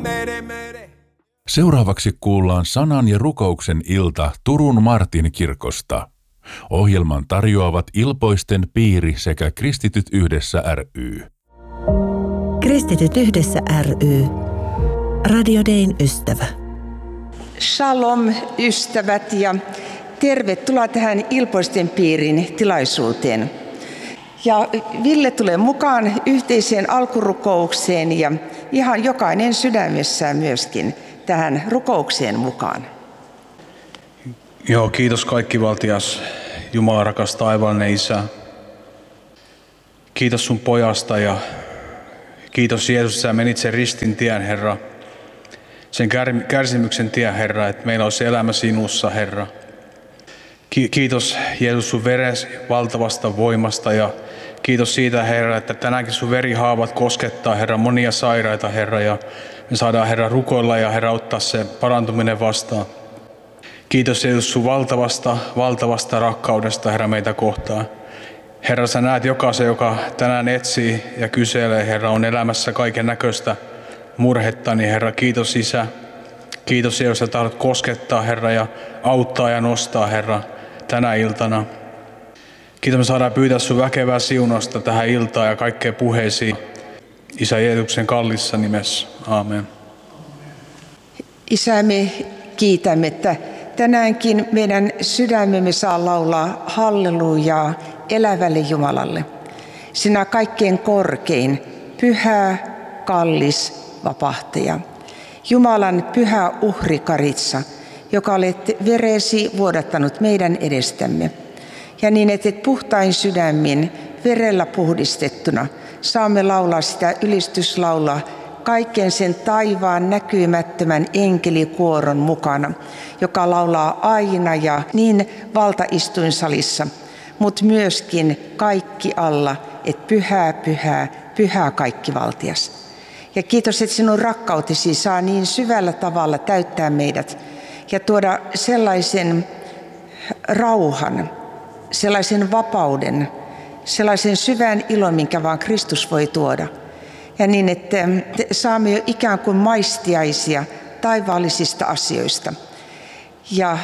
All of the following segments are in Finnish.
Seuraavaksi kuullaan sanan ja rukouksen ilta Turun Martin kirkosta. Ohjelman tarjoavat Ilpoisten piiri sekä Kristityt yhdessä ry. Kristityt yhdessä ry. Radio Dayn ystävä. Shalom ystävät ja tervetuloa tähän Ilpoisten piirin tilaisuuteen. Ja Ville tulee mukaan yhteiseen alkurukoukseen ja ihan jokainen sydämessään myöskin tähän rukoukseen mukaan. Joo, kiitos kaikkivaltias Jumala, rakas taivaallinen Isä. Kiitos sun pojasta ja kiitos Jeesus, sä menit sen ristin tien, Herra. Sen kärsimyksen tien, Herra, että meillä olisi elämä sinussa, Herra. Kiitos Jeesus sun veres valtavasta voimasta ja kiitos siitä, Herra, että tänäänkin sun verihaavat koskettaa, Herra, monia sairaita, Herra, ja me saadaan, Herra, rukoilla ja, Herra, ottaa se parantuminen vastaan. Kiitos Jeesus sun valtavasta rakkaudesta, Herra, meitä kohtaan. Herra, sä näet jokaisen, joka tänään etsii ja kyselee, Herra, on elämässä kaiken näköistä murhetta, niin Herra, kiitos Isä. Kiitos Jeesus, että tahdot koskettaa, Herra, ja auttaa ja nostaa, Herra, tänä iltana. Kiitos, me saadaan pyytää sun väkevää siunausta tähän iltaan ja kaikkeen puheisiin. Isä Jeesuksen kallissa nimessä. Aamen. Isä, me kiitämme, että tänäänkin meidän sydämemme saa laulaa hallelujaa elävälle Jumalalle. Sinä kaikkein korkein, pyhä, kallis, vapahtaja. Jumalan pyhä uhrikaritsa, joka olet veresi vuodattanut meidän edestämme. Ja niin, että puhtain sydämin verellä puhdistettuna saamme laulaa sitä ylistyslaulaa kaiken sen taivaan näkymättömän enkelikuoron mukana, joka laulaa aina ja niin valtaistuinsalissa, mutta myöskin kaikki alla, että pyhää, pyhää, pyhää kaikkivaltias. Ja kiitos, että sinun rakkautesi saa niin syvällä tavalla täyttää meidät ja tuoda sellaisen rauhan, sellaisen vapauden, sellaisen syvän ilon, minkä vaan Kristus voi tuoda. Ja niin, että saamme jo ikään kuin maistiaisia taivaallisista asioista. Ja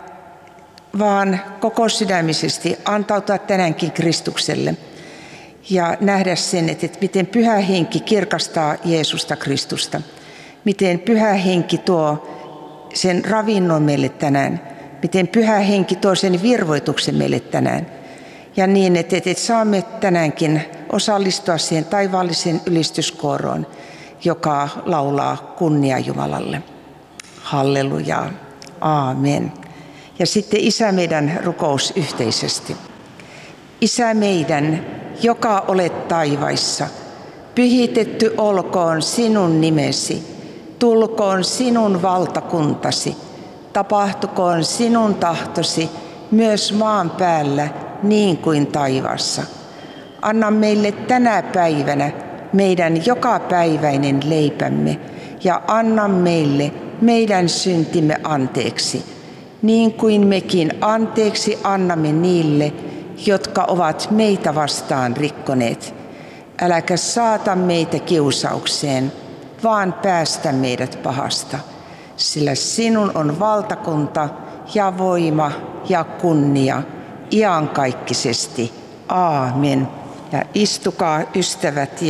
vaan koko sydämisesti antautua tänäänkin Kristukselle ja nähdä sen, että miten Pyhä Henki kirkastaa Jeesusta Kristusta. Miten Pyhä Henki tuo sen ravinnon meille tänään. Miten Pyhä Henki tuo sen virvoituksen meille tänään. Ja niin, että saamme tänäänkin osallistua siihen taivaalliseen ylistyskooroon, joka laulaa kunnia Jumalalle. Hallelujaa. Aamen. Ja sitten Isä meidän rukous yhteisesti. Isä meidän, joka olet taivaissa, pyhitetty olkoon sinun nimesi, tulkoon sinun valtakuntasi, tapahtukoon sinun tahtosi myös maan päällä niin kuin taivaassa. Anna meille tänä päivänä meidän jokapäiväinen leipämme ja anna meille meidän syntimme anteeksi, niin kuin mekin anteeksi annamme niille, jotka ovat meitä vastaan rikkoneet. Äläkä saata meitä kiusaukseen, vaan päästä meidät pahasta, sillä sinun on valtakunta ja voima ja kunnia iankaikkisesti. Aamen. Ja istukaa ystävät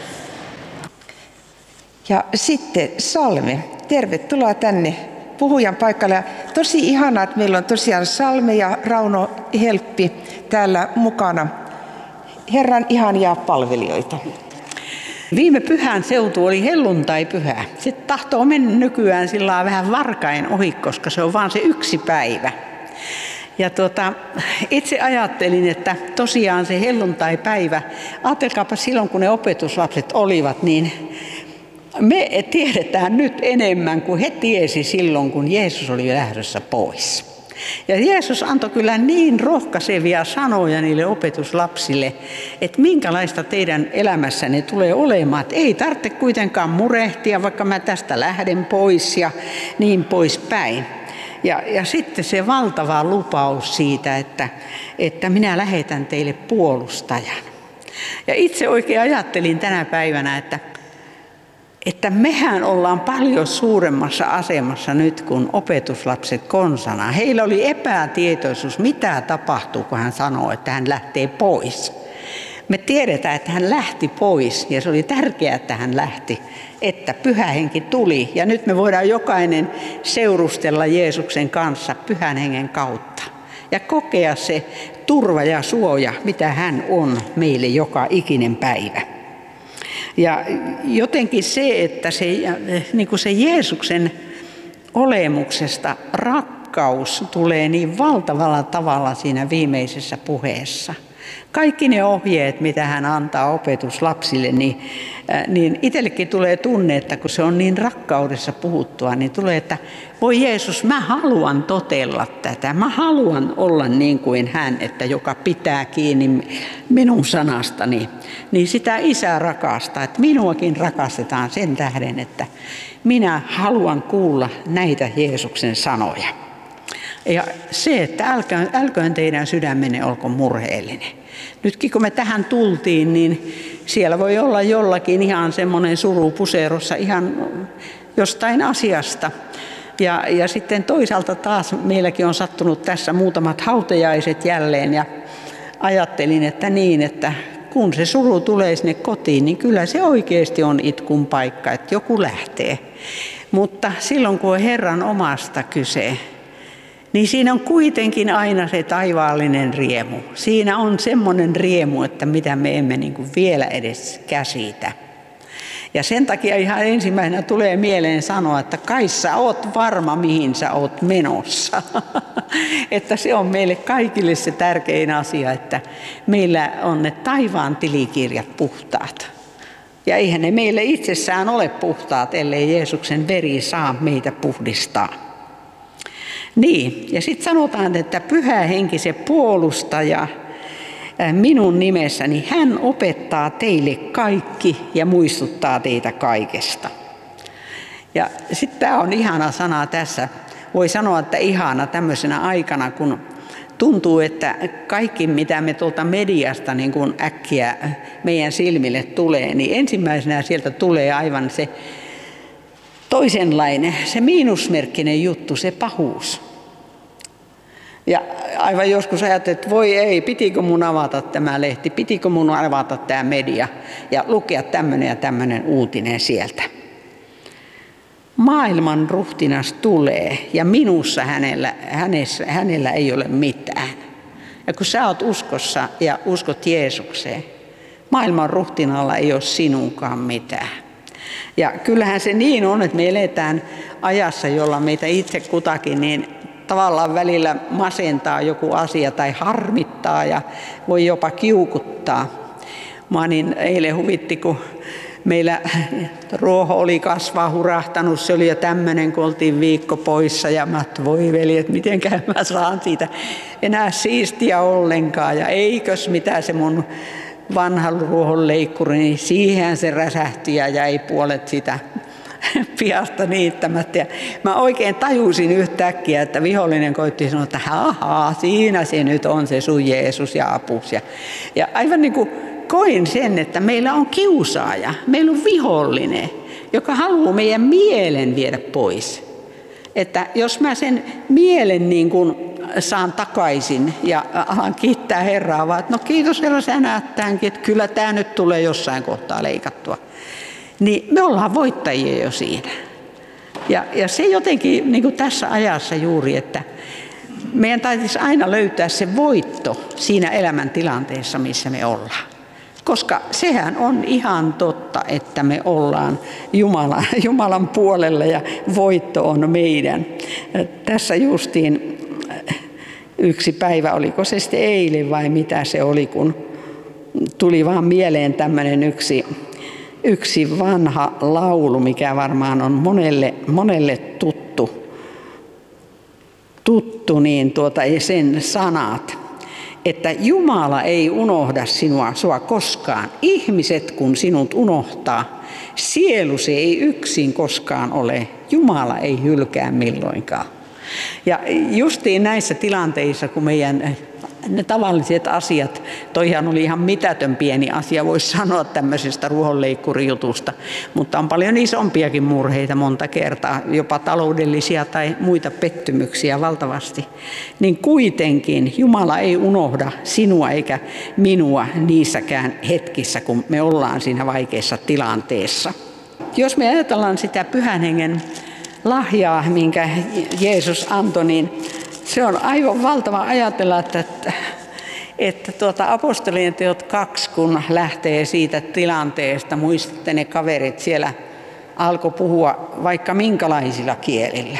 ja sitten salme. Tervetuloa tänne puhujan paikalle. Tosi ihanaa, että meillä on tosiaan Salme ja Rauno Helppi täällä mukana. Herran ihania palvelijoita. Viime pyhän seutu oli helluntai-pyhä. Se tahtoo mennä nykyään sillä vähän varkain ohi, koska se on vaan se yksi päivä. Ja itse ajattelin, että tosiaan se helluntai-päivä, ajatelkaapa silloin kun ne opetuslapset olivat, niin me tiedetään nyt enemmän kuin he tiesi silloin, kun Jeesus oli lähdössä pois. Ja Jeesus antoi kyllä niin rohkaisevia sanoja niille opetuslapsille, että minkälaista teidän elämässänne tulee olemaan. Että ei tarvitse kuitenkaan murehtia, vaikka mä tästä lähden pois ja niin poispäin. Ja sitten se valtava lupaus siitä, että minä lähetän teille puolustajan. Ja itse oikein ajattelin tänä päivänä, että että mehän ollaan paljon suuremmassa asemassa nyt kuin opetuslapset konsana. Heillä oli epätietoisuus, mitä tapahtuu, kun hän sanoo, että hän lähtee pois. Me tiedetään, että hän lähti pois ja se oli tärkeää, että hän lähti, että Pyhä Henki tuli. Ja nyt me voidaan jokainen seurustella Jeesuksen kanssa Pyhän Hengen kautta ja kokea se turva ja suoja, mitä hän on meille joka ikinen päivä. Ja jotenkin se, että niin kuin se Jeesuksen olemuksesta rakkaus tulee niin valtavalla tavalla siinä viimeisessä puheessa. Kaikki ne ohjeet, mitä hän antaa opetuslapsille, niin itsellekin tulee tunne, että kun se on niin rakkaudessa puhuttua, niin tulee, että voi Jeesus, mä haluan totella tätä. Mä haluan olla niin kuin hän, että joka pitää kiinni minun sanastani. Niin sitä Isä rakastaa, että minuakin rakastetaan sen tähden, että minä haluan kuulla näitä Jeesuksen sanoja. Ja se, että älköön teidän sydämenne olko murheellinen. Nytkin kun me tähän tultiin, niin siellä voi olla jollakin ihan semmoinen suru puserossa ihan jostain asiasta. Ja sitten toisaalta taas meilläkin on sattunut tässä muutamat hautajaiset jälleen ja ajattelin, että kun se suru tulee sinne kotiin, niin kyllä se oikeasti on itkun paikka, että joku lähtee. Mutta silloin kun on Herran omasta kyse, niin siinä on kuitenkin aina se taivaallinen riemu. Siinä on semmoinen riemu, että mitä me emme niin kuin vielä edes käsitä. Ja sen takia ihan ensimmäisenä tulee mieleen sanoa, että kai sä oot varma, mihin sä oot menossa. Että se on meille kaikille se tärkein asia, että meillä on ne taivaan tilikirjat puhtaat. Ja eihän ne meille itsessään ole puhtaat, ellei Jeesuksen veri saa meitä puhdistaa. Niin, ja sitten sanotaan, että Pyhä Henki, se puolustaja minun nimessäni, hän opettaa teille kaikki ja muistuttaa teitä kaikesta. Ja sitten tämä on ihana sana tässä. Voi sanoa, että ihana tämmöisenä aikana, kun tuntuu, että kaikki mitä me tuolta mediasta niin kun äkkiä meidän silmille tulee, niin ensimmäisenä sieltä tulee aivan se toisenlainen, se miinusmerkkinen juttu, se pahuus. Ja aivan joskus ajattelin, että voi ei, pitikö mun avata tämä lehti, pitikö mun avata tämä media ja lukea tämmöinen ja tämmöinen uutinen sieltä. Maailman ruhtinas tulee ja minussa hänellä ei ole mitään. Ja kun sä oot uskossa ja uskot Jeesukseen, maailman ruhtinalla ei ole sinunkaan mitään. Ja kyllähän se niin on, että me eletään ajassa, jolla meitä itse kutakin niin tavallaan välillä masentaa joku asia tai harmittaa ja voi jopa kiukuttaa. Mä niin eilen huvitti, kun meillä ruoho oli kasvaa hurahtanut, se oli jo tämmöinen, kun oltiin viikko poissa ja mä voi veli, että mitenkään mä saan siitä enää siistiä ollenkaan ja eikös mitä se mun vanha ruohon leikkuri, niin siihen se räsähti ja jäi puolet sitä pihasta niittämättä. Ja mä oikein tajusin yhtäkkiä, että vihollinen koitti sanoa, että ahaa, siinä se nyt on se sun Jeesus ja apus. Ja aivan niin kuin koin sen, että meillä on kiusaaja, meillä on vihollinen, joka haluaa meidän mielen viedä pois. Että jos mä sen mielen niin kuin saan takaisin ja alan kiittää Herraa, vaan että no kiitos Herra, sä näet tämänkin, että kyllä tämä nyt tulee jossain kohtaa leikattua. Niin me ollaan voittajia jo siinä. Ja se jotenkin niin kuin tässä ajassa juuri, että meidän täytyisi aina löytää se voitto siinä elämäntilanteessa, missä me ollaan. Koska sehän on ihan totta, että me ollaan Jumalan puolella ja voitto on meidän. Tässä justiin yksi päivä, oliko se sitten eilen vai mitä se oli, kun tuli vaan mieleen tämmöinen yksi vanha laulu, mikä varmaan on monelle tuttu niin sen sanat, että Jumala ei unohda sua koskaan. Ihmiset kun sinut unohtaa, sielusi ei yksin koskaan ole. Jumala ei hylkää milloinkaan. Ja justiin näissä tilanteissa, kun meidän ne tavalliset asiat, toihan oli ihan mitätön pieni asia, voisi sanoa tämmöisestä ruohonleikkurijutusta, mutta on paljon isompiakin murheita monta kertaa, jopa taloudellisia tai muita pettymyksiä valtavasti. Niin kuitenkin Jumala ei unohda sinua eikä minua niissäkään hetkissä, kun me ollaan siinä vaikeassa tilanteessa. Jos me ajatellaan sitä Pyhän Hengen lahjaa, minkä Jeesus antoi, niin se on aivan valtava ajatella, että apostolien teot 2, kun lähtee siitä tilanteesta, muistatte ne kaverit siellä alkoi puhua vaikka minkälaisilla kielillä.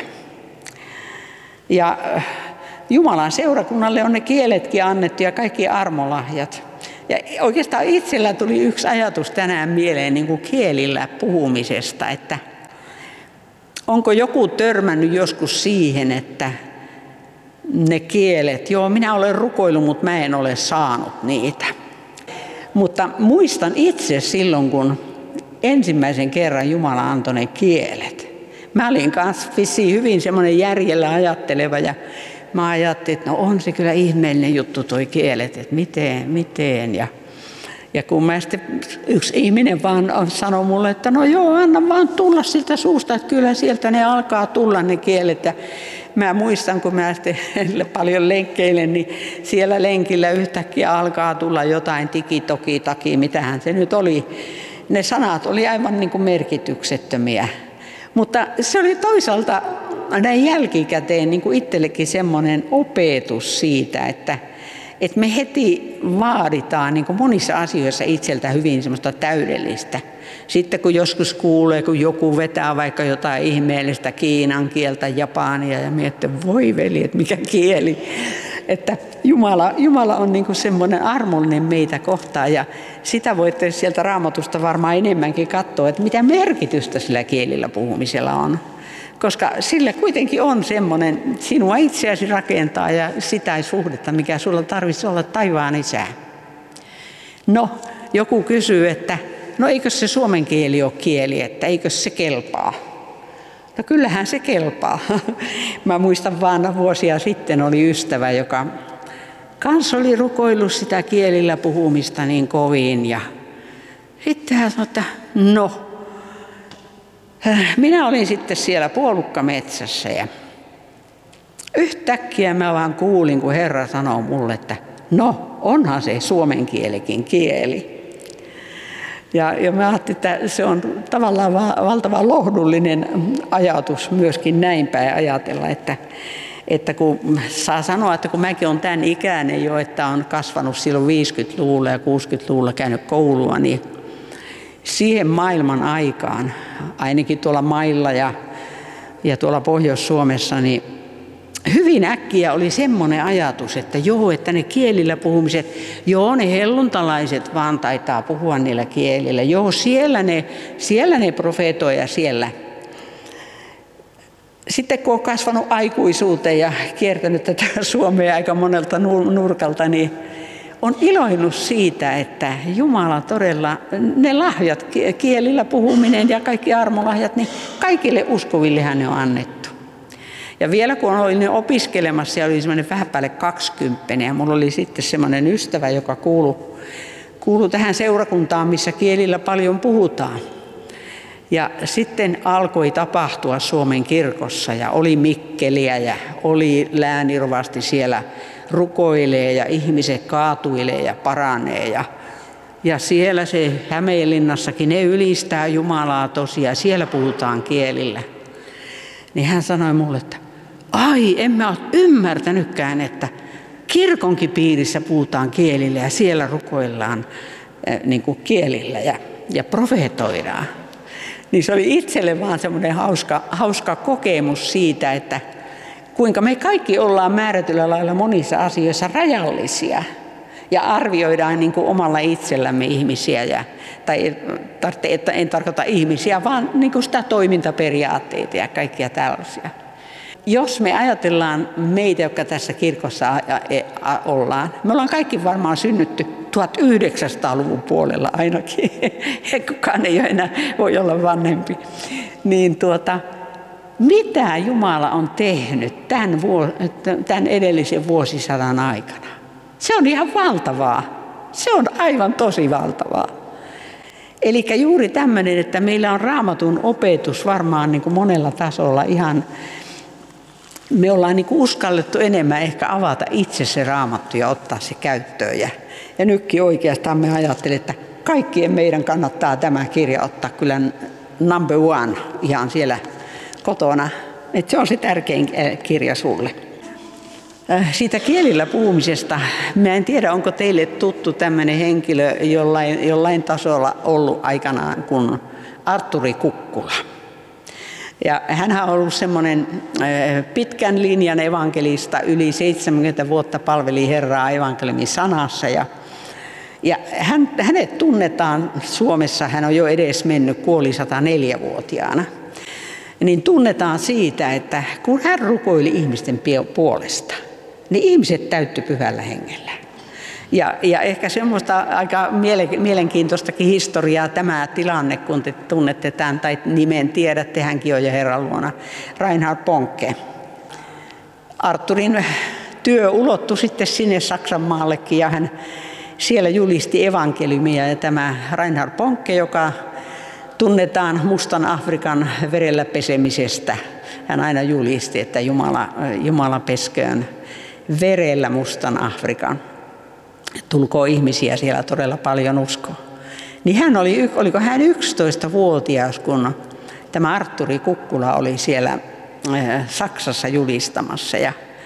Ja Jumalan seurakunnalle on ne kieletkin annettu ja kaikki armolahjat. Ja oikeastaan itsellä tuli yksi ajatus tänään mieleen niin kuin kielillä puhumisesta, että onko joku törmännyt joskus siihen, että ne kielet, joo minä olen rukoillut, mutta mä en ole saanut niitä. Mutta muistan itse silloin, kun ensimmäisen kerran Jumala antoi ne kielet. Mä olin kanssa hyvin semmoinen järjellä ajatteleva ja mä ajattelin, että no on se kyllä ihmeellinen juttu toi kielet, että miten. Ja kun mä sitten yksi ihminen vaan sanoi mulle, että no joo, anna vaan tulla siltä suusta, että kyllä sieltä ne alkaa tulla ne kielet. Ja mä muistan, kun mä sitten paljon lenkkeilen, niin siellä lenkillä yhtäkkiä alkaa tulla jotain tiki-toki-taki, mitähän se nyt oli. Ne sanat oli aivan niin kuin merkityksettömiä. Mutta se oli toisaalta näin jälkikäteen niin kuin itsellekin semmoinen opetus siitä, että me heti vaaditaan niin kuin monissa asioissa itseltä hyvin semmoista täydellistä. Sitten kun joskus kuulee, kun joku vetää vaikka jotain ihmeellistä Kiinan kieltä, Japania ja miettii, voi veli, että mikä kieli. Että Jumala on niin kuin semmoinen armollinen meitä kohtaan ja sitä voitte sieltä Raamatusta varmaan enemmänkin katsoa, että mitä merkitystä sillä kielillä puhumisella on. Koska sillä kuitenkin on semmoinen sinua itseäsi rakentaa ja sitä suhdetta, mikä sulla tarvitsisi olla taivaan Isää. No, joku kysyy, että no eikö se suomen kieli ole kieli, että eikö se kelpaa? No kyllähän se kelpaa. Mä muistan vaan vuosia sitten oli ystävä, joka kans oli rukoillut sitä kielillä puhumista niin kovin. Ja sitten hän sanoi, että no, minä olin sitten siellä puolukkametsässä ja yhtäkkiä mä vaan kuulin, kun Herra sanoo mulle, että no, onhan se suomen kielikin kieli. Ja mä ajattelin, että se on tavallaan valtavan lohdullinen ajatus myöskin näin päin ajatella, että kun saa sanoa, että kun mäkin olen tämän ikäinen jo, että on kasvanut silloin 50-luvulla ja 60-luvulla käynyt koulua, niin siihen maailman aikaan, ainakin tuolla mailla ja tuolla Pohjois-Suomessa, niin hyvin äkkiä oli semmoinen ajatus, että joo, että ne kielillä puhumiset, joo ne helluntalaiset vaan taitaa puhua niillä kielillä, joo siellä ne profeetoi ja siellä. Sitten kun on kasvanut aikuisuuteen ja kiertänyt tätä Suomea aika monelta nurkalta, niin on iloinut siitä, että Jumala todella, ne lahjat, kielillä puhuminen ja kaikki armolahjat, niin kaikille uskovillehän ne on annettu. Ja vielä kun olin opiskelemassa ja olin semmoinen vähän päälle 20, ja mulla oli sitten semmoinen ystävä, joka kuului tähän seurakuntaan, missä kielillä paljon puhutaan. Ja sitten alkoi tapahtua Suomen kirkossa ja oli Mikkeliä ja oli läänirovasti siellä rukoilee ja ihmiset kaatuilee ja paranee. Ja siellä se Hämeenlinnassakin, ne ylistää Jumalaa tosiaan, siellä puhutaan kielillä. Niin hän sanoi mulle, että ai, en mä ole ymmärtänytkään, että kirkonkin piirissä puhutaan kielillä ja siellä rukoillaan niin kuin kielillä ja profeetoidaan. Niin se oli itselle vaan semmoinen hauska kokemus siitä, että kuinka me kaikki ollaan määrätyllä lailla monissa asioissa rajallisia ja arvioidaan niin kuin omalla itsellämme ihmisiä. En tarkoita ihmisiä, vaan niin kuin sitä toimintaperiaatteita ja kaikkia tällaisia. Jos me ajatellaan meitä, jotka tässä kirkossa ollaan, me ollaan kaikki varmaan synnytty 1900-luvun puolella ainakin, kukaan ei enää voi olla vanhempi, niin mitä Jumala on tehnyt tämän edellisen vuosisadan aikana? Se on ihan valtavaa. Se on aivan tosi valtavaa. Eli juuri tämmöinen, että meillä on Raamatun opetus varmaan niin kuin monella tasolla ihan, me ollaan niin kuin uskallettu enemmän ehkä avata itse se Raamattu ja ottaa se käyttöön. Ja nytkin oikeastaan me ajattelemme, että kaikkien meidän kannattaa tämä kirja ottaa kyllä number one ihan siellä kotona. Että se on se tärkein kirja sulle. Siitä kielillä puhumisesta, mä en tiedä onko teille tuttu tämmöinen henkilö jollain tasolla ollut aikanaan kuin Artturi Kukkula. Ja hänhän on ollut semmoinen pitkän linjan evankelista, yli 70 vuotta palveli Herraa evankeliumin sanassa. Ja hänet tunnetaan Suomessa, hän on jo edes mennyt, kuoli 104-vuotiaana. Niin tunnetaan siitä, että kun hän rukoili ihmisten puolesta, niin ihmiset täyttyi pyhällä hengellä. Ja ehkä semmoista aika mielenkiintoistakin historiaa tämä tilanne, kun te tunnette tämän tai nimen tiedätte, hänkin on jo Herran luona, Reinhard Bonke. Artturin työ ulottui sitten sinne Saksanmaallekin ja hän siellä julisti evankeliumia ja tämä Reinhard Bonke, joka tunnetaan Mustan Afrikan verellä pesemisestä. Hän aina julisti, että Jumala pesköön verellä Mustan Afrikan. Tulkoon ihmisiä siellä todella paljon uskoa. Niin oliko hän 11-vuotias, kun tämä Artturi Kukkula oli siellä Saksassa julistamassa.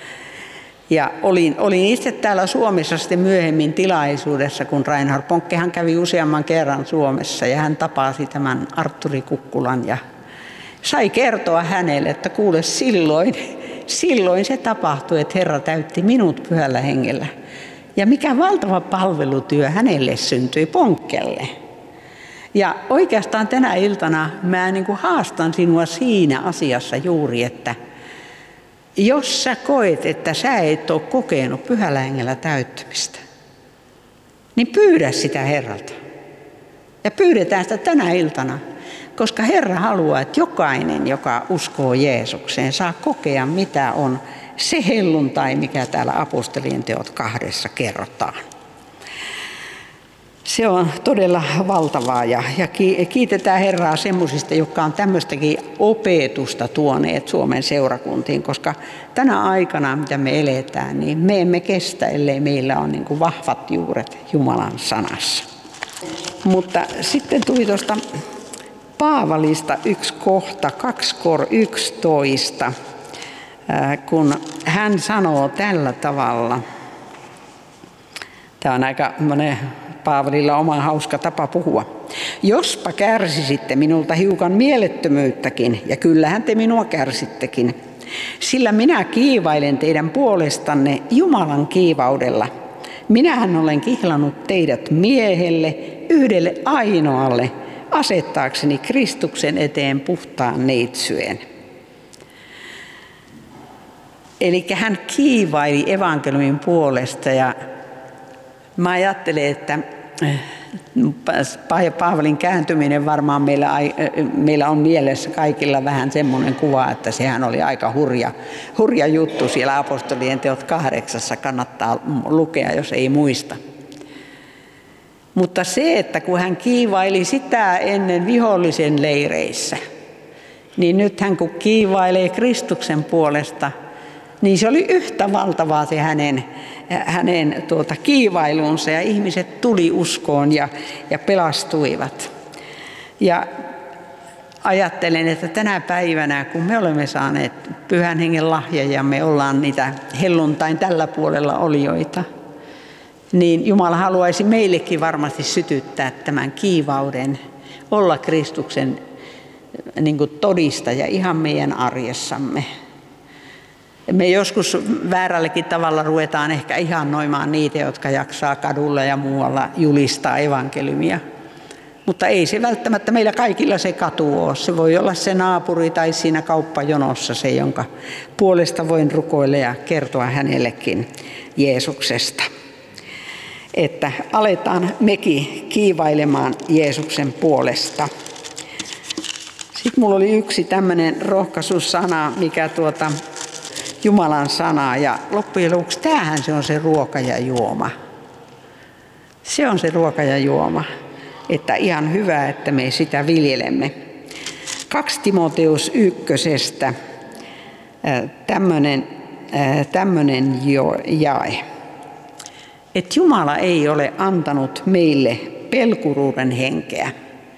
Ja olin itse täällä Suomessa sitten myöhemmin tilaisuudessa, kun Reinhard Bonkehan kävi useamman kerran Suomessa ja hän tapasi tämän Artturi Kukkulan ja sai kertoa hänelle, että kuule silloin se tapahtui, että Herra täytti minut pyhällä hengellä. Ja mikä valtava palvelutyö hänelle syntyi Bonkelle. Ja oikeastaan tänä iltana mä niin kuin haastan sinua siinä asiassa juuri, että jos sä koet, että sä et ole kokenut pyhällä hengellä täyttymistä, niin pyydä sitä Herralta. Ja pyydetään sitä tänä iltana, koska Herra haluaa, että jokainen, joka uskoo Jeesukseen, saa kokea, mitä on se helluntai, mikä täällä Apostolien teot 2 kerrotaan. Se on todella valtavaa ja kiitetään Herraa semmoisista, jotka on tämmöistäkin opetusta tuoneet Suomen seurakuntiin, koska tänä aikana, mitä me eletään, niin me emme kestä, ellei meillä on niin kuin vahvat juuret Jumalan sanassa. Mutta sitten tuli tuosta Paavalista yksi kohta, 2:11, kun hän sanoo tällä tavalla. Tämä on aika Paavalilla oma hauska tapa puhua. Jospa kärsisitte minulta hiukan mielettömyyttäkin, ja kyllähän te minua kärsittekin, sillä minä kiivailen teidän puolestanne Jumalan kiivaudella. Minähän olen kihlannut teidät miehelle, yhdelle ainoalle, asettaakseni Kristuksen eteen puhtaan neitsyen. Eli hän kiivaili evankeliumin puolesta ja mä ajattelen, että Paavalin kääntyminen varmaan meillä on mielessä kaikilla vähän semmoinen kuva, että sehän oli aika hurja juttu siellä Apostolien teot 8, kannattaa lukea, jos ei muista. Mutta se, että kun hän kiivaili sitä ennen vihollisen leireissä, niin nyt hän kun kiivailee Kristuksen puolesta, niin se oli yhtä valtavaa se hänen kiivailunsa ja ihmiset tuli uskoon ja pelastuivat. Ja ajattelen, että tänä päivänä, kun me olemme saaneet Pyhän Hengen lahja ja me ollaan niitä helluntain tällä puolella olijoita, niin Jumala haluaisi meillekin varmasti sytyttää tämän kiivauden, olla Kristuksen niin kuin todistaja ihan meidän arjessamme. Me joskus väärälläkin tavalla ruvetaan ehkä ihannoimaan niitä, jotka jaksaa kadulla ja muualla julistaa evankeliumia. Mutta ei se välttämättä meillä kaikilla se katu ole. Se voi olla se naapuri tai siinä kauppajonossa se, jonka puolesta voin rukoilla ja kertoa hänellekin Jeesuksesta. Että aletaan mekin kiivailemaan Jeesuksen puolesta. Sitten mulla oli yksi tämmöinen rohkaisusana, mikä Jumalan sanaa. Ja loppujen lopuksi tämähän se on se ruoka ja juoma. Se on se ruoka ja juoma. Että ihan hyvä, että me sitä viljelemme. 2 Timoteus 1:stä tämmöinen jae. Että Jumala ei ole antanut meille pelkuruuden henkeä,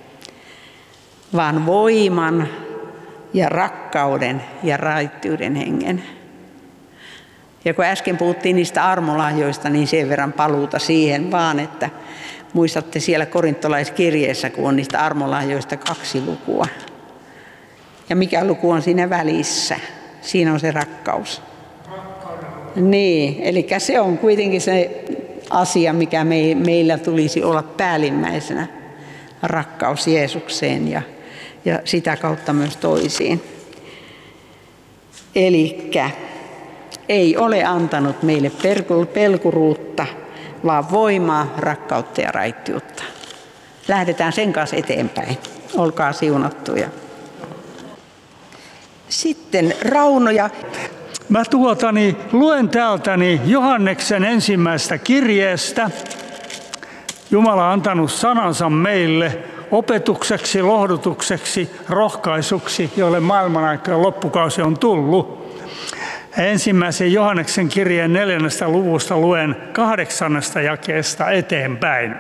vaan voiman ja rakkauden ja raittiuden hengen. Ja kun äsken puhuttiin niistä armolahjoista, niin sen verran paluuta siihen vaan, että muistatte siellä korintolaiskirjeessä, kun on niistä armolahjoista 2 lukua. Ja mikä luku on siinä välissä? Siinä on se rakkaus. Niin, eli se on kuitenkin se asia, mikä meillä tulisi olla päällimmäisenä. Rakkaus Jeesukseen ja sitä kautta myös toisiin. Elikkä ei ole antanut meille pelkuruutta, vaan voimaa, rakkautta ja raittiutta. Lähdetään sen kanssa eteenpäin. Olkaa siunattuja. Sitten Rauno ja... Mä luen täältäni Johanneksen ensimmäisestä kirjeestä. Jumala on antanut sanansa meille opetukseksi, lohdutukseksi, rohkaisuksi, joille maailmanaikojen loppukausi on tullut. Ensimmäisen Johanneksen kirjeen 4. luvusta luen 8. jakeesta eteenpäin.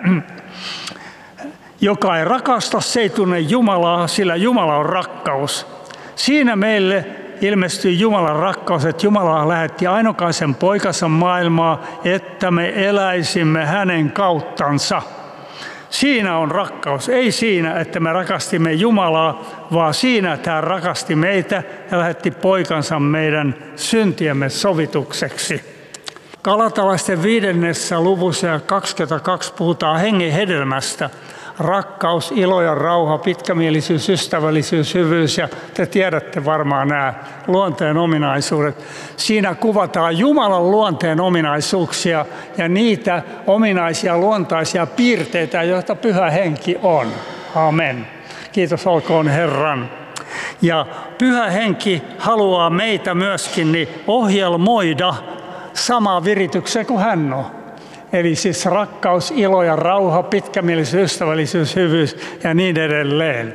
Joka ei rakasta, se ei tunne Jumalaa, sillä Jumala on rakkaus. Siinä meille ilmestyi Jumalan rakkaus, että Jumala lähetti ainokaisen poikansa maailmaa, että me eläisimme hänen kauttansa. Siinä on rakkaus. Ei siinä, että me rakastimme Jumalaa, vaan siinä, että hän rakasti meitä ja lähetti poikansa meidän syntiemme sovitukseksi. Galatalaisten 5. luvussa ja 22 puhutaan hengen hedelmästä. Rakkaus, ilo ja rauha, pitkämielisyys, ystävällisyys, hyvyys ja te tiedätte varmaan nämä luonteen ominaisuudet. Siinä kuvataan Jumalan luonteen ominaisuuksia ja niitä ominaisia luontaisia piirteitä, joita Pyhä Henki on. Amen. Kiitos olkoon Herran. Ja Pyhä Henki haluaa meitä myöskin ohjelmoida samaa viritykseen kuin hän on. Eli siis rakkaus, ilo ja rauha, pitkämielisyys, ystävällisyys, hyvyys ja niin edelleen.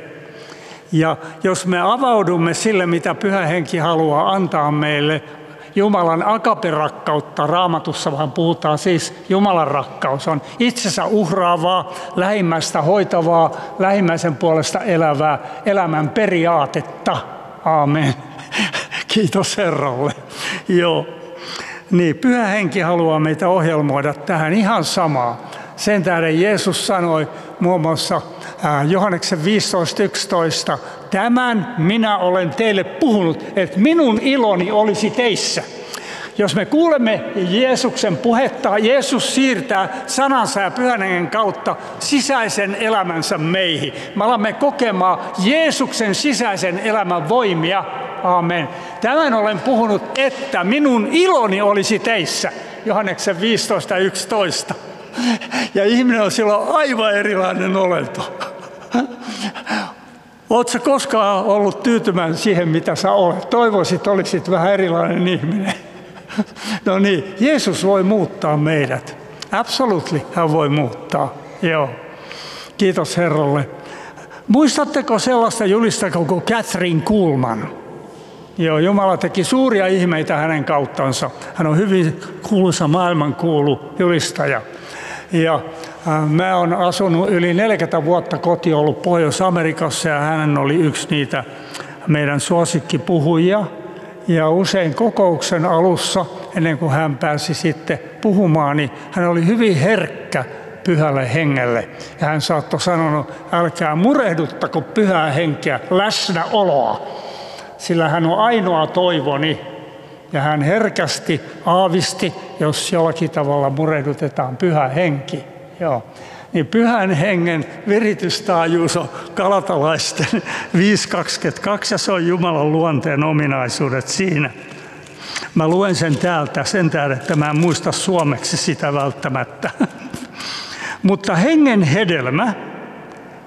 Ja jos me avaudumme sille, mitä Pyhä Henki haluaa antaa meille, Jumalan agape-rakkautta, Raamatussa vaan puhutaan siis Jumalan rakkaus, on itsensä uhraavaa, lähimmäistä hoitavaa, lähimmäisen puolesta elävää elämän periaatetta. Aamen. Kiitos Herralle. Joo. Niin, Pyhä Henki haluaa meitä ohjelmoida tähän ihan samaa. Sen tähden Jeesus sanoi muun muassa Johanneksen 15:11, tämän minä olen teille puhunut, että minun iloni olisi teissä. Jos me kuulemme Jeesuksen puhetta, Jeesus siirtää sanansa ja Pyhän Hengen kautta sisäisen elämänsä meihin. Me alamme kokemaan Jeesuksen sisäisen elämän voimia. Amen. Tämän olen puhunut, että minun iloni olisi teissä. Johanneksen 15:11. Ja ihminen on silloin aivan erilainen olento. Oletko koskaan ollut tyytymäinen siihen, mitä sä olet? Toivoisit, olisit vähän erilainen ihminen. No niin, Jeesus voi muuttaa meidät. Absolutely, hän voi muuttaa. Joo. Kiitos Herralle. Muistatteko sellaista julistajaa kuin Kathryn Kuhlman? Joo, Jumala teki suuria ihmeitä hänen kauttansa. Hän on hyvin kuuluisa maailmankuulu julistaja. Ja mä oon asunut yli 40 vuotta kotiin ollut Pohjois-Amerikassa ja hän oli yksi niitä meidän suosikkipuhujia. Ja usein kokouksen alussa, ennen kuin hän pääsi sitten puhumaan, niin hän oli hyvin herkkä Pyhälle Hengelle. Ja hän saattoi sanoa, älkää murehduttako Pyhää Henkeä, läsnäoloa, sillä hän on ainoa toivoni. Ja hän herkästi aavisti, jos jollakin tavalla murehdutetaan Pyhä Henki. Joo. Niin Pyhän Hengen viritystaajuus on Galatalaisten 5:22 ja se on Jumalan luonteen ominaisuudet siinä. Mä luen sen täältä sen tähden, että mä en muista suomeksi sitä välttämättä. Mutta hengen hedelmä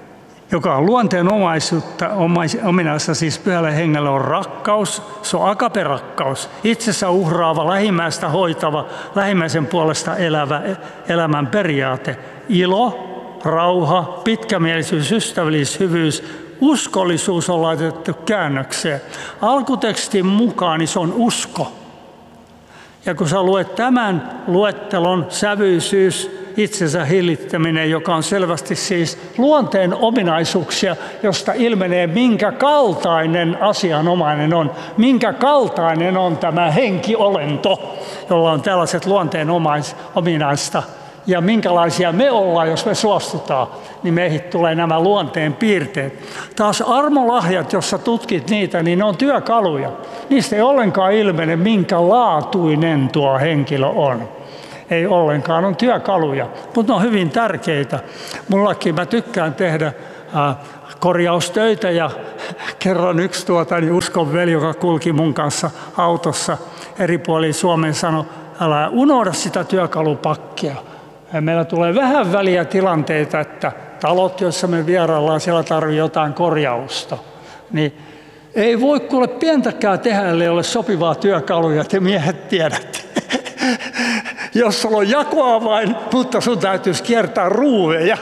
joka on luonteen ominaista, siis Pyhälle Hengelle on rakkaus, se on agape-rakkaus, itsensä uhraava, lähimmäistä hoitava, lähimmäisen puolesta elävä elämän periaate, ilo, rauha, pitkämielisyys, ystävällisyys, hyvyys, uskollisuus on laitettu käännökseen. Alkutekstin mukaan niin se on usko. Ja kun sä luet tämän luettelon, sävyisyys, itsensä hillittäminen, joka on selvästi siis luonteen ominaisuuksia, josta ilmenee minkä kaltainen asianomainen on, minkä kaltainen on tämä henkiolento, jolla on tällaiset luonteen ominaista, ja minkälaisia me ollaan, jos me suostutaan, niin meihin tulee nämä luonteen piirteet. Taas armolahjat, jos sä tutkit niitä, niin ne on työkaluja. Niistä ei ollenkaan ilmene, minkä laatuinen tuo henkilö on. Ei ollenkaan, on työkaluja, mutta ne on hyvin tärkeitä. Mullakin mä tykkään tehdä korjaustöitä ja kerran yksi uskonveli, joka kulki mun kanssa autossa eri puolilla Suomeen, sanoi, älä unohda sitä työkalupakkia. Ja meillä tulee vähän väliä tilanteita, että talot, joissa me vieraillaan, siellä tarvitsee jotain korjausta. Niin ei voi kuule pientäkään tehdä, ellei ole sopivaa työkaluja, te miehet tiedätte. Jos sulla on jakoavain, mutta sun täytyisi kiertää ruuveja.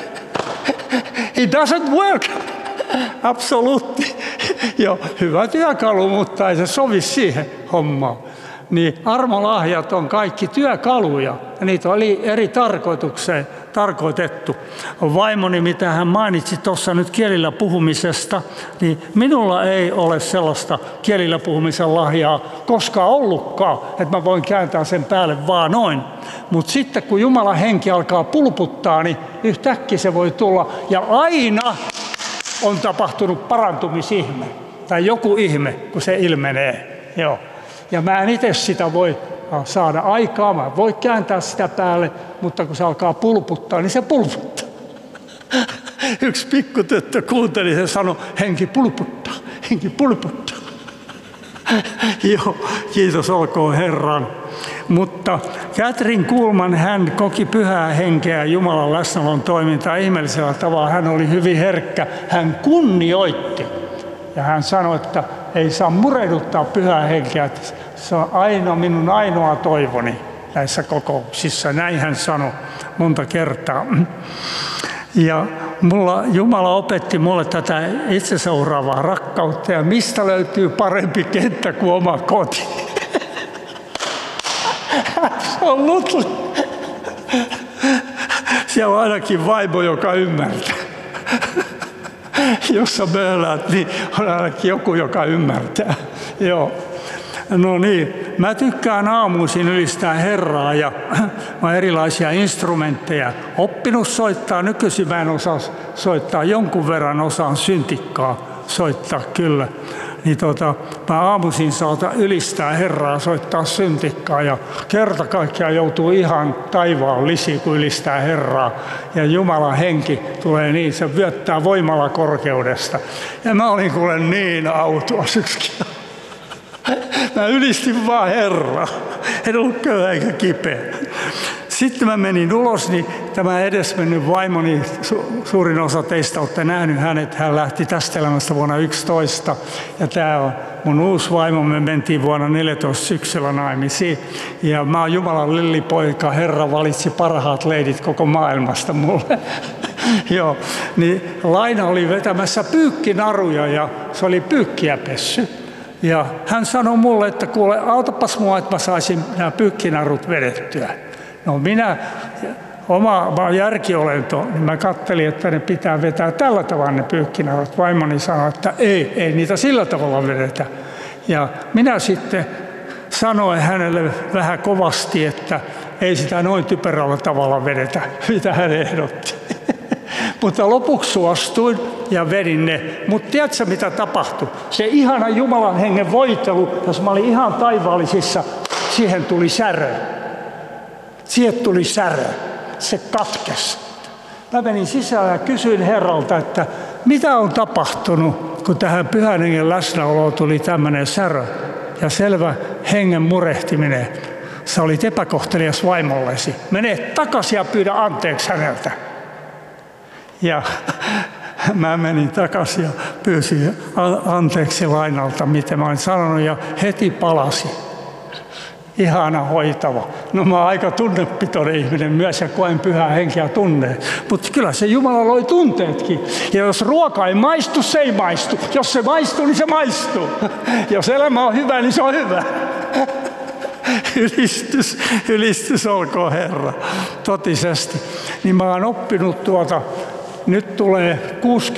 It doesn't work. Absoluutti. Joo, hyvä työkalu, mutta ei se sovi siihen hommaan. Niin armolahjat on kaikki työkaluja. Ja niitä oli eri tarkoitukseen tarkoitettu. Vaimoni, mitä hän mainitsi tuossa nyt kielillä puhumisesta, niin minulla ei ole sellaista kielillä puhumisen lahjaa koskaan ollutkaan, että mä voin kääntää sen päälle vaan noin. Mutta sitten kun Jumalan henki alkaa pulputtaa, niin yhtäkkiä se voi tulla. Ja aina on tapahtunut parantumisihme tai joku ihme, kun se ilmenee. Joo. Ja mä en itse sitä voi saada aikaa, mä voi kääntää sitä päälle, mutta kun se alkaa pulputtaa, niin se pulputtaa. Yksi pikkutyttö kuunteli, se sanoi, henki pulputtaa, henki pulputtaa. Joo, kiitos olkoon Herran. Mutta Catherine Kuhlman, hän koki pyhää henkeä Jumalan läsnäolon toimintaa ihmeellisellä tavalla. Hän oli hyvin herkkä, hän kunnioitti. Ja hän sanoi, että ei saa murehduttaa pyhää henkeä, että se on minun ainoa toivoni näissä kokouksissa. Näin hän sanoi monta kertaa. Ja Jumala opetti mulle tätä itseseuraavaa rakkautta, ja mistä löytyy parempi kenttä kuin oma koti. Absolutely. Siellä on ainakin vaimo, joka ymmärtää. Jos sä mööläät, niin on ainakin joku, joka ymmärtää. Joo. No niin, mä tykkään aamuisin ylistää Herraa ja mä oon erilaisia instrumentteja oppinut soittaa. Nykyisin mä en osaa soittaa, jonkun verran osaan syntikkaa soittaa kyllä. Niin mä aamuisin saatan ylistää Herraa, soittaa syntikkaa ja kerta kaikkiaan joutuu ihan taivaallisiin, kun ylistää Herraa. Ja Jumalan henki tulee niin, se vyöttää voimalla korkeudesta. Ja mä olin kuule niin autuas yksikin. Mä ylistin vaan Herraa. En ollut köyhä eikä kipeä. Sitten mä menin ulos, niin tämä edesmennyt vaimoni, suurin osa teistä olette nähnyt hänet, hän lähti tästä elämästä vuonna 2011. Ja tämä on mun uusi vaimo, me mentiin vuonna 14 syksyllä naimisiin. Ja mä oon Jumalan lillipoika, Herra valitsi parhaat leidit koko maailmasta mulle. Joo, niin Laina oli vetämässä pyykkinaruja ja se oli pyykkiä pessy. Ja hän sanoi mulle, että kuule, autapas mua, että mä saisin nämä pyykkinarut vedettyä. No oma järkiolento, niin mä kattelin, että ne pitää vetää tällä tavalla ne pyykkinarut. Vaimoni sanoi, että ei niitä sillä tavalla vedetä. Ja minä sitten sanoin hänelle vähän kovasti, että ei sitä noin typerällä tavalla vedetä, mitä hän ehdotti. Mutta lopuksi suostuin ja vedin ne. Mutta tiedätkö mitä tapahtui? Se ihana Jumalan hengen voitelu, jos mä olin ihan taivaallisissa, siihen tuli särö. Siihen tuli särö. Se katkesi. Mä menin sisään ja kysyin Herralta, että mitä on tapahtunut, kun tähän pyhän hengen läsnäoloon tuli tämmöinen särö ja selvä hengen murehtiminen. Sä olit epäkohtelias vaimollesi. Mene takaisin ja pyydä anteeksi häneltä. Ja Mä menin takaisin ja pyysin anteeksi lainalta, mitä mä olin sanonut, ja heti palasi. Ihana hoitava. No mä oon aika tunnepitoinen ihminen myös ja koen pyhää henkeä tunneen. Mutta kyllä se Jumala loi tunteetkin. Ja jos ruoka ei maistu, se ei maistu. Jos se maistuu, niin se maistuu. Jos elämä on hyvä, niin se on hyvä. Ylistys olkoon Herra. Totisesti. Niin mä oon oppinut nyt tulee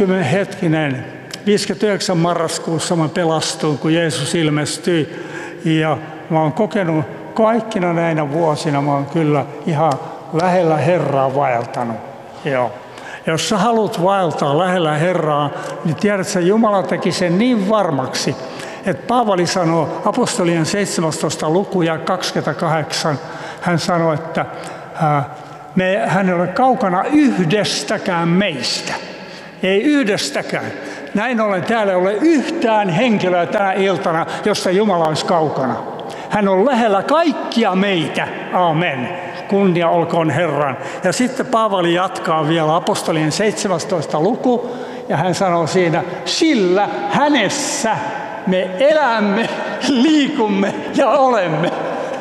59 marraskuussa mä pelastuin, kun Jeesus ilmestyi. Ja mä oon kokenut kaikkina näinä vuosina, mä oon kyllä ihan lähellä Herraa vaeltanut. Joo. Jos sä haluat vaeltaa lähellä Herraa, niin tiedät, että Jumala teki sen niin varmaksi, että Paavali sanoo apostolien 17. luku ja 28, hän sanoi, että hän ei ole kaukana yhdestäkään meistä. Ei yhdestäkään. Näin ollen täällä ei ole yhtään henkilöä tänä iltana, josta Jumala olisi kaukana. Hän on lähellä kaikkia meitä. Aamen. Kunnia olkoon Herran. Ja sitten Paavali jatkaa vielä apostolien 17. luku, ja hän sanoo siinä, sillä hänessä me elämme, liikumme ja olemme.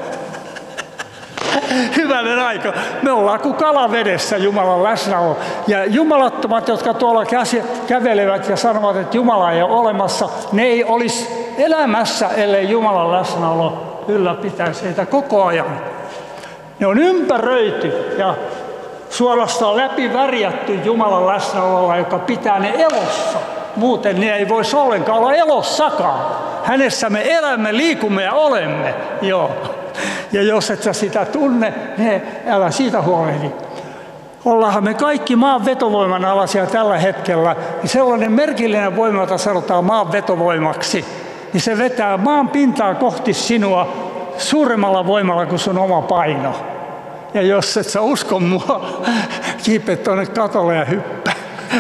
Hyvänen aika. Me ollaan kuin kalavedessä Jumalan läsnäolo. Ja jumalattomat, jotka tuolla kävelevät ja sanovat, että Jumala ei ole olemassa, ne ei olisi elämässä, ellei Jumalan läsnäolo ylläpitäisi heitä koko ajan. Ne on ympäröity ja suorastaan läpivärjätty Jumalan läsnäololla, joka pitää ne elossa. Muuten ne ei voisi ollenkaan olla elossakaan. Hänessä me elämme, liikumme ja olemme. Joo. Ja jos et sä sitä tunne, niin älä siitä huolehdi. Ollaanhan me kaikki maan vetovoiman alaisia tällä hetkellä. Niin sellainen merkillinen voima, jota sanotaan maan vetovoimaksi, niin se vetää maan pintaa kohti sinua suuremmalla voimalla kuin sun oma paino. Ja jos et sä usko mua, kiipeät tuonne katolle ja hyppää.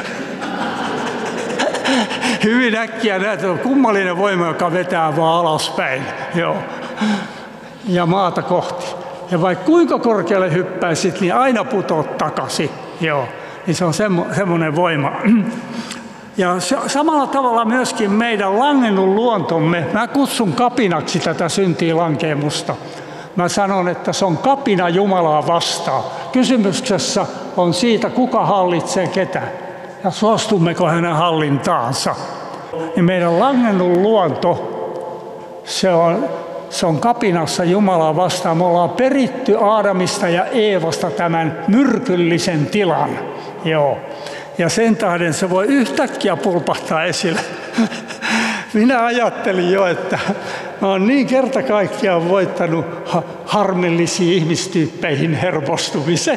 Hyvin äkkiä näet, että on kummallinen voima, joka vetää vaan alaspäin. Joo. Ja maata kohti. Ja vaikka kuinka korkealle hyppäisit, niin aina putoat takaisin. Joo. Niin se on semmoinen voima. Ja samalla tavalla myöskin meidän langennut luontomme, mä kutsun kapinaksi tätä syntiinlankeemusta. Mä sanon, että se on kapina Jumalaa vastaan. Kysymyksessä on siitä, kuka hallitsee ketä ja suostummeko hänen hallintaansa. Niin meidän langennut luonto, se on kapinassa Jumalaa vastaan. Me ollaan peritty Aadamista ja Eevasta tämän myrkyllisen tilan. Joo. Ja sen tähden se voi yhtäkkiä pulpahtaa esille. Minä ajattelin jo, että mä oon niin kerta kaikkiaan voittanut harmillisiin ihmistyyppeihin hermostumisen,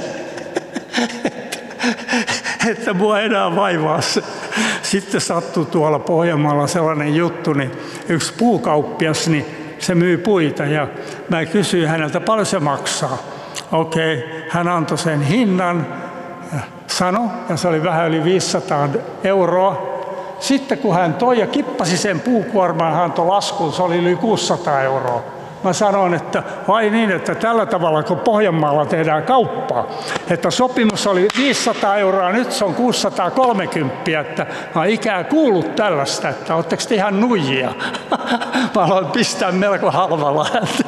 että mua enää vaivaa se. Sitten sattui tuolla Pohjanmaalla sellainen juttu, niin yksi puukauppias, niin se myy puita ja mä kysyin häneltä, paljon se maksaa. Okei, hän antoi sen hinnan, sanoi, ja se oli vähän yli 500 €. Sitten kun hän toi ja kippasi sen puukuorman, hän antoi laskun, se oli yli 600 €. Mä sanoin, että vai niin, että tällä tavalla kun Pohjanmaalla tehdään kauppaa, että sopimus oli 500 €, nyt se on 630, että mä oon ikään kuullut tällaista, että ootteko te ihan nuijia? Mä aloin pistää melko halvalla.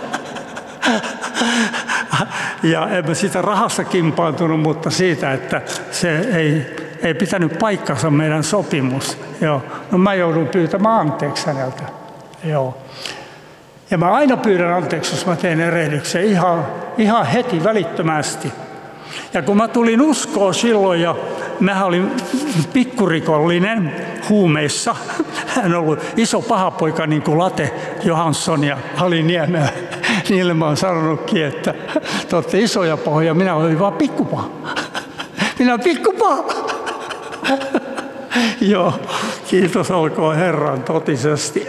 Ja en mä siitä rahasta kimpaantunut, mutta siitä, että se ei pitänyt paikkansa meidän sopimus. Joo. No mä joudun pyytämään anteeksi häneltä. Joo. Ja mä aina pyydän anteeksi, jos mä teen erehdyksen ihan heti välittömästi. Ja kun mä tulin uskoon silloin, ja mä olin pikkurikollinen huumeissa. Hän on ollut iso pahapoika niin kuin Late Johansson ja Hali Niemelä. Niille mä oon sanonutkin, että te olette isoja pahoja, minä olin vaan pikkupaha. Minä olen pikkupaha. Joo, kiitos olkoon Herran totisesti.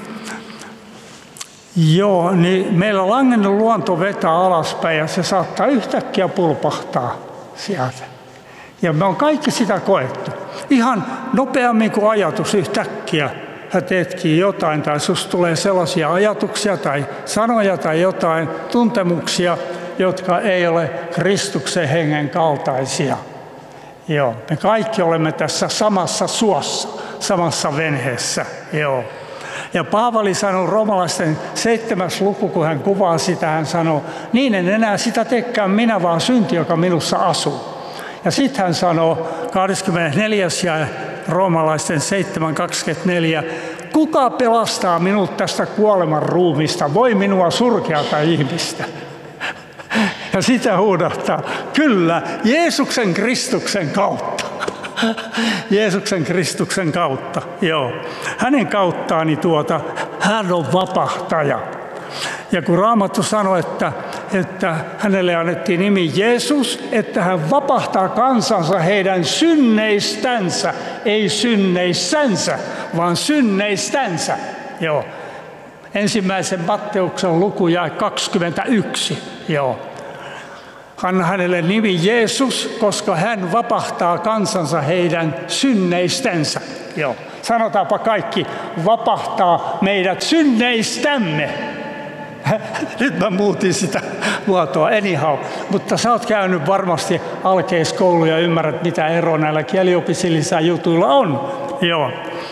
Joo, niin meillä langennut luonto vetää alaspäin ja se saattaa yhtäkkiä pulpahtaa sieltä. Ja me on kaikki sitä koettu. Ihan nopeammin kuin ajatus yhtäkkiä sä teetkin jotain tai susta tulee sellaisia ajatuksia tai sanoja tai jotain tuntemuksia, jotka ei ole Kristuksen hengen kaltaisia. Joo, me kaikki olemme tässä samassa suossa, samassa venheessä. Joo. Ja Paavali sanoi roomalaisten 7. luku, kun hän kuvaa sitä, hän sanoi, niin en enää sitä teekään minä, vaan synti, joka minussa asuu. Ja sitten hän sanoo 24. ja roomalaisten 7.24, kuka pelastaa minut tästä kuoleman ruumista, voi minua surkeata ihmistä. Ja sitä huudahtaa, kyllä, Jeesuksen Kristuksen kautta. Jeesuksen Kristuksen kautta, joo. Hänen kauttaani hän on vapahtaja. Ja kun Raamattu sanoi, että hänelle annettiin nimi Jeesus, että hän vapahtaa kansansa heidän synneistänsä, ei synneissänsä, vaan synneistänsä. Joo. Ensimmäisen Matteuksen luku jae 21. Joo. Anna hänelle nimi Jeesus, koska hän vapahtaa kansansa heidän synneistänsä. Joo. Sanotaanpa kaikki, vapahtaa meidät synneistämme. Nyt mä muutin sitä muotoa, anyhow. Mutta sä oot käynyt varmasti alkeiskoulu ja ymmärrät, mitä ero näillä kieliopistillisilla jutuilla on. Joo.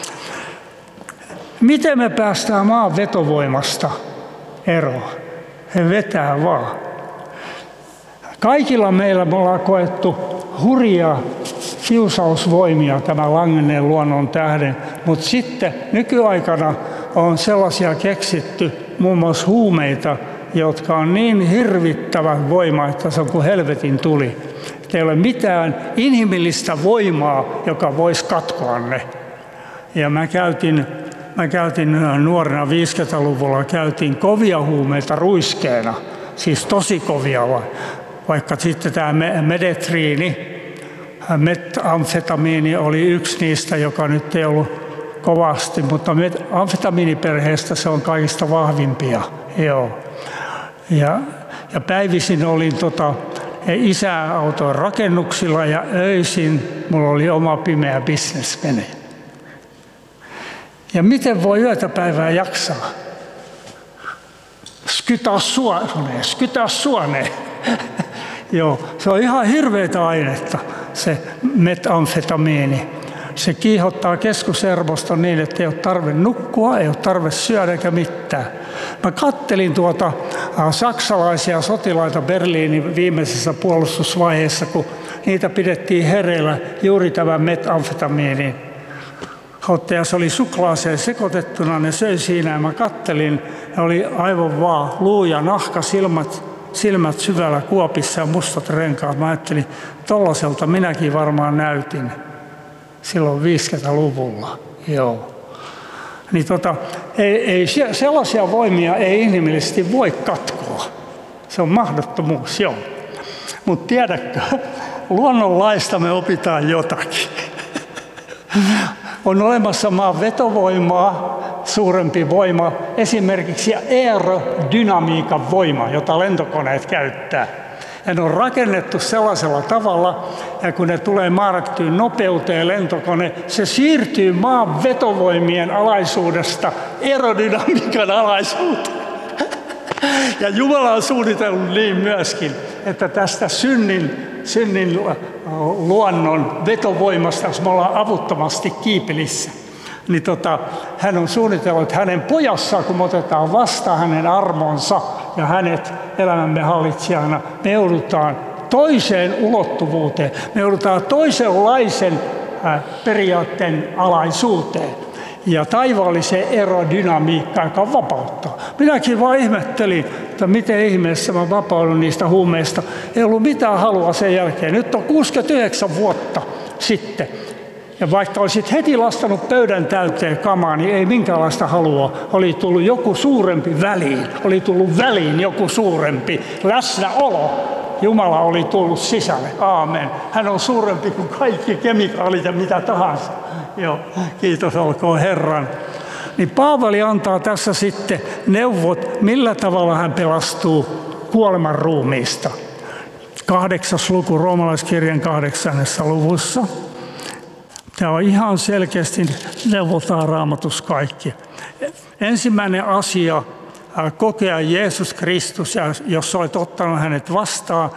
Miten me päästään maan vetovoimasta eroon? He vetää vaan. Kaikilla meillä me ollaan koettu hurjia kiusausvoimia tämän langenneen luonnon tähden, mutta sitten nykyaikana on sellaisia keksitty, muun muassa huumeita, jotka on niin hirvittävä voima, että se on kuin helvetin tuli. Ei ole mitään inhimillistä voimaa, joka voisi katkoa ne. Ja mä käytin nuorena 50-luvulla kovia huumeita ruiskeena, siis tosi kovia, vaikka sitten tämä metamfetamiini oli yksi niistä, joka nyt ei ollut kovasti, mutta amfetamiiniperheestä se on kaikista vahvimpia. Joo. Ja päivisin olin isää autoin rakennuksilla ja öisin mulla oli oma pimeä bisnesmene. Ja miten voi yötä päivää jaksaa? Skytää suoneen. Joo, se on ihan hirveätä ainetta, se metamfetamiini. Se kiihottaa keskushermoston niin, että ei ole tarve nukkua, ei ole tarve syödä eikä mitään. Mä kattelin saksalaisia sotilaita Berliinin viimeisessä puolustusvaiheessa, kun niitä pidettiin hereillä juuri tämän metamfetamiinin. Ja se oli suklaaseen sekoitettuna, ne söi siinä ja mä kattelin, ja oli aivan vaan luu ja nahka, silmät syvällä kuopissa ja mustat renkaat. Mä ajattelin, tollaiselta minäkin varmaan näytin silloin 50-luvulla. Joo. Niin ei sellaisia voimia ei inhimillisesti voi katkoa. Se on mahdottomuus, joo. Mutta tiedätkö, luonnonlaista me opitaan jotakin. On olemassa maan vetovoimaa, suurempi voima, esimerkiksi aerodynamiikan voima, jota lentokoneet käyttää. Ja ne on rakennettu sellaisella tavalla, ja kun ne tulee maarattyyn nopeuteen lentokone, se siirtyy maan vetovoimien alaisuudesta aerodynamiikan alaisuuteen. Ja Jumala on suunnitellut niin myöskin, että tästä synnin luonnon vetovoimasta, jos me ollaan avuttomasti kiipelissä, niin hän on suunnitellut, että hänen pojassaan, kun me otetaan vastaan hänen armonsa ja hänet elämämme hallitsijana, me joudutaan toiseen ulottuvuuteen, me joudutaan toisenlaisen periaatteen alaisuuteen ja taivaalliseen aerodynamiikkaan, joka vapauttaa. Minäkin vaan ihmettelin, että miten ihmeessä mä vapaudun niistä huumeista. Ei ollut mitään halua sen jälkeen. Nyt on 69 vuotta sitten. Ja vaikka olisit heti lastanut pöydän täyteen kamaa, niin ei minkäänlaista halua. Oli tullut joku suurempi väliin. Oli tullut väliin joku suurempi läsnäolo. Jumala oli tullut sisälle. Aamen. Hän on suurempi kuin kaikki kemikaalit ja mitä tahansa. Joo, kiitos olkoon Herran. Niin Paavali antaa tässä sitten neuvot, millä tavalla hän pelastuu kuoleman ruumiista. 8. luku, roomalaiskirjan 8. luvussa. Tämä on ihan selkeästi neuvotaan Raamatussa kaikki. Ensimmäinen asia, kokea Jeesus Kristus, ja jos olet ottanut hänet vastaan,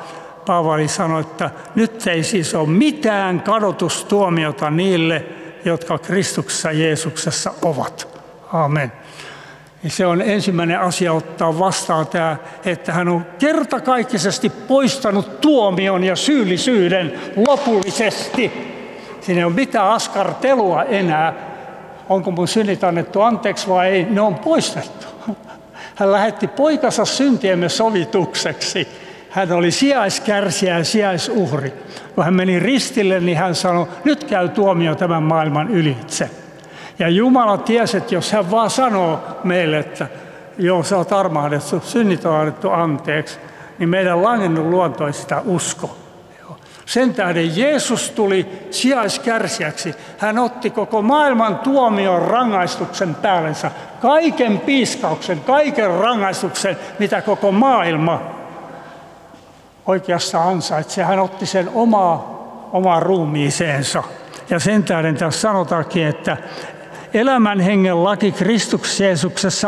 Paavali sanoi, että nyt ei siis ole mitään kadotustuomiota niille, jotka Kristuksessa Jeesuksessa ovat. Amen. Ja se on ensimmäinen asia ottaa vastaan tämä, että hän on kertakaikkisesti poistanut tuomion ja syyllisyyden lopullisesti. Siinä ei ole mitään askartelua enää. Onko mun synnit annettu anteeksi vai ei? Ne on poistettu. Hän lähetti poikansa syntiemme sovitukseksi. Hän oli sijaiskärsijä ja sijaisuhri. Kun hän meni ristille, niin hän sanoi, nyt käy tuomio tämän maailman ylitse. Ja Jumala tiesi, että jos hän vaan sanoo meille, että joo, sä oot armahdettu, synnit on annettu anteeksi, niin meidän langennut luonto ei sitä usko. Sen tähden Jeesus tuli sijaiskärsijäksi. Hän otti koko maailman tuomion rangaistuksen päällensä. Kaiken piiskauksen, kaiken rangaistuksen, mitä koko maailma oikeassa ansaitsi. Hän otti sen omaan ruumiiseensa. Ja sen tähden tässä sanotaankin, että elämän hengen laki Kristuksessa Jeesuksessa